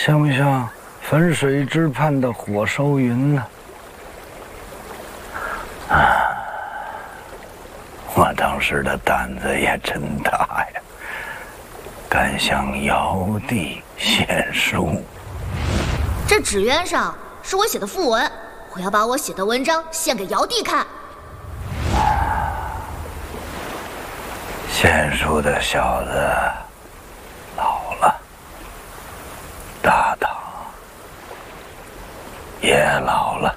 像不像汾水之畔的火烧云呢？我当时的胆子也真大呀，敢向尧帝献书。 这纸鸢上是我写的讣文，我要把我写的文章献给尧帝看。 献书的小子老了，大唐也老了。